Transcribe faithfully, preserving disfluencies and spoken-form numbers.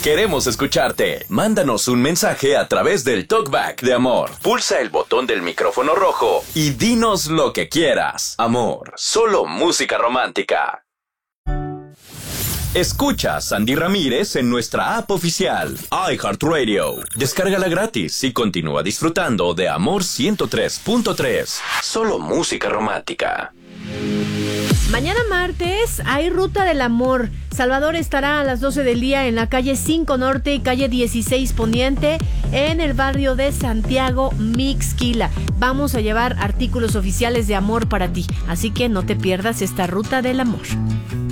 Queremos escucharte. Mándanos un mensaje a través del Talkback de Amor. Pulsa el botón del micrófono rojo y dinos lo que quieras. Amor, solo música romántica. Escucha a Sandy Ramírez en nuestra app oficial, iHeartRadio. Descárgala gratis y continúa disfrutando de Amor ciento tres punto tres. Solo música romántica. Mañana martes hay Ruta del Amor. Salvador estará a las doce del día en la calle cinco Norte y calle dieciséis Poniente en el barrio de Santiago Mixquila. Vamos a llevar artículos oficiales de amor para ti, así que no te pierdas esta Ruta del Amor.